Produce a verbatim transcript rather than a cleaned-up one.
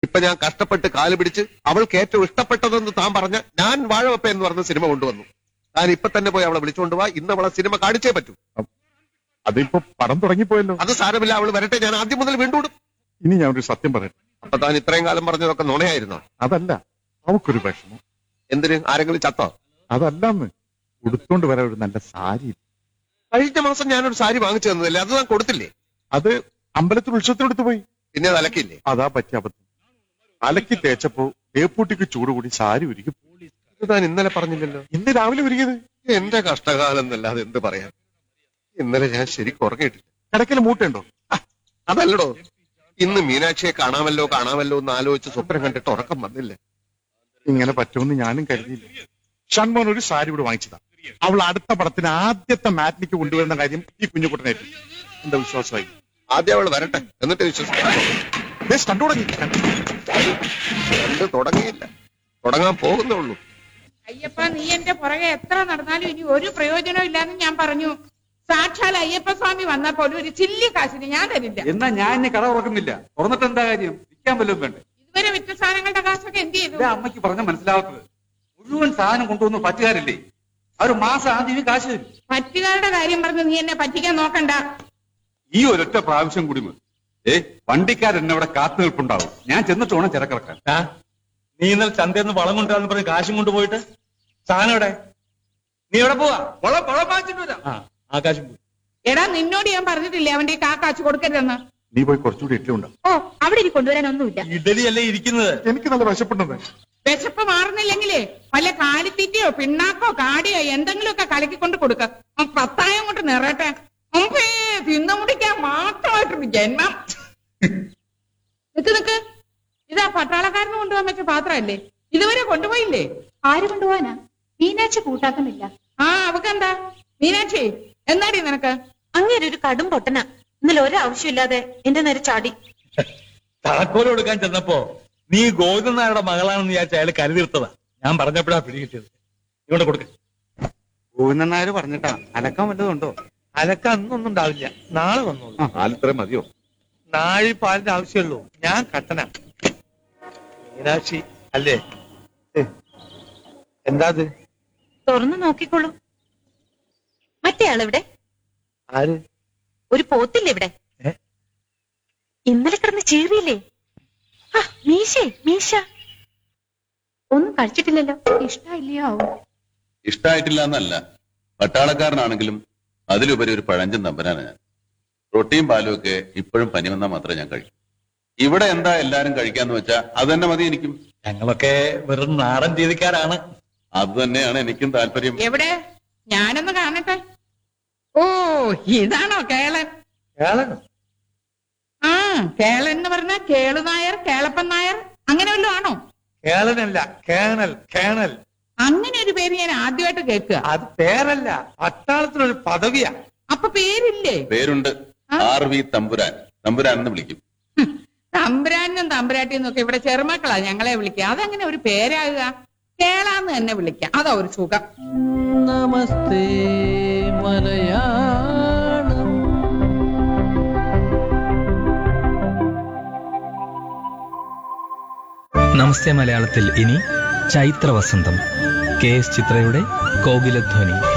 ഇപ്പൊ ഞാൻ കഷ്ടപ്പെട്ട് കാല് പിടിച്ച് അവൾക്ക് ഏറ്റവും ഇഷ്ടപ്പെട്ടതെന്ന് താൻ പറഞ്ഞ ഞാൻ വാഴവപ്പ എന്ന് പറഞ്ഞ സിനിമ കൊണ്ടുവന്നു. താൻ ഇപ്പൊ തന്നെ പോയി അവളെ വിളിച്ചുകൊണ്ട് പോവാ. ഇന്ന് അവളെ സിനിമ കാണിച്ചേ പറ്റൂ. അതിപ്പോ പടം തുടങ്ങിപ്പോയല്ലോ. അത് സാരമില്ല, അവള് വരട്ടെ. ഞാൻ ആദ്യം മുതൽ വീണ്ടും. ഇനി ഞാൻ ഒരു സത്യം പറയട്ടെ. അപ്പൊ താൻ ഇത്രയും കാലം പറഞ്ഞതൊക്കെ നുണയായിരുന്നോ? അതല്ല, അവക്കൊരു വിഷമം. എന്തിന്? ആരെങ്കിലും ചത്തോ? അതല്ലെന്ന്, ഉടുത്തോണ്ട് വരാൻ ഒരു നല്ല സാരി. കഴിഞ്ഞ മാസം ഞാനൊരു സാരി വാങ്ങിച്ചു തന്നതല്ലേ, അത് താൻ കൊടുത്തില്ലേ? അത് അമ്പലത്തിൽ ഉത്സവത്തിനെടുത്ത് പോയി. പിന്നെ അത് അലക്കില്ലേ? അതാ പറ്റിയ അബദ്ധം. അലക്കി തേച്ചപ്പോ തേപ്പൂട്ടിക്ക് ചൂട് കൂടി സാരി ഉരുകി. ഇത് താൻ ഇന്നലെ പറഞ്ഞില്ലല്ലോ. ഇന്ന് രാവിലെ ഉരുകിയത്. എന്റെ കഷ്ടകാലം എന്നല്ലാതെ എന്ത് പറയാം. ഇന്നലെ ഞാൻ ശരിക്കും ഉറങ്ങിയിട്ടില്ല. കിടക്കൽ മൂട്ടുണ്ടോ? അതല്ലടോ, ഇന്ന് മീനാക്ഷിയെ കാണാമല്ലോ കാണാമല്ലോ എന്ന് ആലോചിച്ച് സ്വപ്നം കണ്ടിട്ട് ഉറക്കം വന്നില്ല. ഇങ്ങനെ പറ്റുമെന്ന് ഞാനും കരുതിയില്ല. ഷൺമോൻ ഒരു സാരി ഇവിടെ വാങ്ങിച്ചതാ. അവൾ അടുത്ത പടത്തിന് ആദ്യത്തെ മാറ്റിനിക്ക് കൊണ്ടുവരുന്ന കാര്യം ഈ കുഞ്ഞുകുട്ടനായിട്ട് എന്താ വിശ്വാസമായി. ആദ്യം അവൾ വരട്ടെ, എന്നിട്ട് വിശ്വസിക്കാം. കണ്ടു തുടങ്ങി. കണ്ട് തുടങ്ങിയില്ല, തുടങ്ങാൻ പോകുന്നേ ഉള്ളൂ. അയ്യപ്പ, നീ എന്റെ പുറകെ എത്ര നടന്നാലും ഇനി ഒരു പ്രയോജനം ഇല്ലാന്ന് ഞാൻ പറഞ്ഞു. സാക്ഷാൽ അയ്യപ്പ സ്വാമി വന്നാൽ പോലും ഒരു ചില്ലി കാശിന് ഞാൻ തരില്ല. എന്നാ ഞാൻ ഇനി കട ഉറക്കുന്നില്ല. തുറന്നിട്ട് എന്താ കാര്യം? വിൽക്കാൻ വല്ലതും വേണ്ടേ? ഇതുവരെ വിറ്റ സാധനങ്ങളുടെ കാശൊക്കെ എന്ത് ചെയ്തു? അമ്മയ്ക്ക് പറഞ്ഞ മനസ്സിലാവാത്തത്. മുഴുവൻ സാധനം കൊണ്ടുവന്ന് പറ്റുകാരില്ലേ, അവർ മാസം ആദ്യം കാശ് തരും. പറ്റുകാരുടെ കാര്യം പറഞ്ഞ് നീ എന്നെ പറ്റിക്കാൻ നോക്കണ്ട. ഈ ഒരൊറ്റ പ്രാവശ്യം കൂടി മതി. ഏ വണ്ടിക്കാരെന്നെ അവിടെ കാത്തു നിൽപ്പുണ്ടാവും. ഞാൻ ചെന്നിട്ട് വേണം ചിരക്കിറക്കാൻ. നീ ഇന്നലെ ചന്തയിൽ നിന്ന് വളം കൊണ്ടുവരാന്ന് പറഞ്ഞ് കാശും കൊണ്ടുപോയിട്ട് സാധനം എവിടെ? നീ എവിടെ പോവാ? വളം വളം വാങ്ങിച്ചിട്ട് വരാം. ആ കാശും പോയി. എടാ, നിന്നോട് ഞാൻ പറഞ്ഞിട്ടില്ലേ അവന്റെ ആ കാശ് കൊടുക്കരുതെന്ന്? നീ പോയി കുറച്ചുകൂടി ഇഡ്ഡലി ഉണ്ടാവും. ഓ, അവിടെ ഇനി കൊണ്ടുവരാനൊന്നുമില്ല. ഇഡലി അല്ലേ ഇരിക്കുന്നത്. എനിക്ക് നല്ല വിശപ്പുണ്ടെന്ന്. വിശപ്പ് മാറുന്നില്ലെങ്കിലേ വല്ല കാലിത്തീറ്റയോ പിണ്ണാക്കോ കാടിയോ എന്തെങ്കിലുമൊക്കെ കലക്കിക്കൊണ്ട് കൊടുക്ക. പത്തായം കൊണ്ട് നിറയട്ടെ. മുമ്പേ തിന്നു മുടിക്കാൻ മാത്രമായിട്ടൊരു ജന്മം. നിക്ക് നിക്ക്, ഇതാ പട്ടാളക്കാരന് കൊണ്ടുപോകാൻ പറ്റിയ പാത്രമല്ലേ? ഇതുവരെ കൊണ്ടുപോയില്ലേ? ആര് കൊണ്ടുപോവാനാ? മീനാക്ഷി കൂട്ടാക്കുന്നില്ല. ആ, അവക്കെന്താ? മീനാക്ഷി, എന്നാടി നിനക്ക്? അങ്ങനെ ഒരു കടും പൊട്ടന ഇന്നലെ ഒരാവശ്യമില്ലാതെ എന്റെ നേരെ ചാടി. താക്കോല് കൊടുക്കാൻ ചെന്നപ്പോ നീ ഗോവിന്ദൻ നായരുടെ മകളാണെന്ന് വിചാരിച്ച അയാൾ കരുതിർത്തതാ. ഞാൻ പറഞ്ഞപ്പോഴാ പിടി കിട്ടിയത്. ഇവിടെ കൊടുക്ക. ഗോവിന്ദൻ നായർ പറഞ്ഞിട്ടാ. അലക്കാൻ വല്ലതും ഉണ്ടോ? അലക്കാൻ അന്നൊന്നും ഉണ്ടാവില്ല, നാളെ വന്നോളൂ. ആലിത്ര മതിയോ? നാഴി പാലിന്റെ ആവശ്യമുള്ളൂ. ഞാൻ കട്ടന. മീനാക്ഷി അല്ലേ? എന്താ അത്? തുറന്നു നോക്കിക്കോളൂ. മറ്റേ ആളെവിടെ? ആര്? ഒരു പോത്തില്ലേ ഇവിടെ? ഇന്നലെ കിടന്ന് ചീറിയില്ലേ? ആ, മീശേ മീശ. ഒന്നും കഴിച്ചിട്ടില്ലല്ലോ. ഇഷ്ടമില്ലയോ? ഇഷ്ടായിട്ടില്ല എന്നല്ല, പട്ടാളക്കാരനാണെങ്കിലും അതിലുപരി ഒരു പഴഞ്ചൻ തമ്പനാണ് ഞാൻ. റൊട്ടിയും പാലും ഒക്കെ ഇപ്പോഴും പനി വന്നാൽ മാത്രമേ ഞാൻ കഴിക്കൂ. ഇവിടെ എന്താ എല്ലാരും കഴിക്കാന്ന് വെച്ചാ അത് തന്നെ മതി എനിക്കും. ഞങ്ങളൊക്കെ വെറും നാടൻ രീതിക്കാരാണ്. അത് തന്നെയാണ് എനിക്കും താല്പര്യം. എവിടെ? ഞാനൊന്ന് കാണട്ടെ. ഓ, ഇതാണോ കേളൻ? കേളനോ? ആ, കേളൻ എന്ന് പറഞ്ഞ കേളു നായർ, കേളപ്പൻ നായർ അങ്ങനെ വല്ലതും ആണോ? കേളനല്ല, കേണൽ. കേണൽ അങ്ങനെ ഒരു പേര് ഞാൻ ആദ്യമായിട്ട് കേൾക്കുക. അത് പേരല്ല, പട്ടാളത്തിനൊരു പദവിയാ. അപ്പൊ പേരില്ലേ? പേരുണ്ട്. ആർ വി തമ്പുരാൻ. തമ്പുരാൻ എന്ന് വിളിക്കും. തമ്പുരാനും തമ്പുരാട്ടിയും ഒക്കെ ഇവിടെ ചെറുമക്കളാ ഞങ്ങളെ വിളിക്കുക. അതങ്ങനെ ഒരു പേരാകുക? കേളാന്ന് തന്നെ വിളിക്കാം, അതാ ഒരു സുഖം. നമസ്തേ മലയാളം. നമസ്തേ മലയാളത്തിൽ ഇനി ചൈത്രവസന്തം. K S ചിത്രയുടെ കോകിലധ്വനി.